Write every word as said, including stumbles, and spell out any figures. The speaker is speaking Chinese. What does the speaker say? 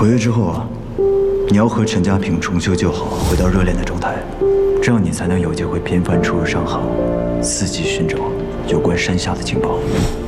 回去之后啊，你要和陈家平重修旧好，回到热恋的状态，这样你才能有机会频繁出入商行，伺机寻找有关山下的情报。